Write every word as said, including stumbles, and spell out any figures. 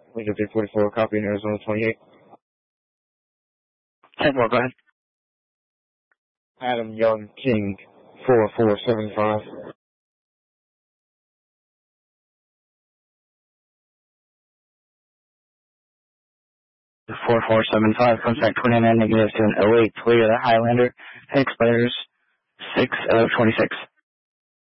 Lincoln three forty-four, copy in Arizona twenty-eight. ten more, go ahead. Adam Young King, four four seven five. four four seven five, contact twenty-nine negative seven oh eight, Toyota Highlander, expires six of twenty-six.